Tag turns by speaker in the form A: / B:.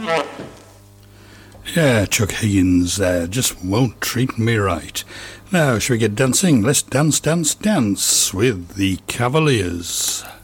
A: Yeah, Chuck Higgins just won't treat me right. Now, shall we get dancing? Let's dance, dance, dance with the Cavaliers.